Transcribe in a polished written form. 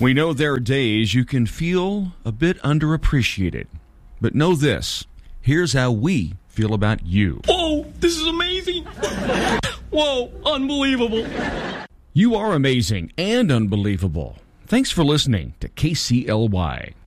We know there are days you can feel a bit underappreciated. But know this, here's how we feel about you. Whoa, this is amazing. Whoa, unbelievable. You are amazing and unbelievable. Thanks for listening to KCLY.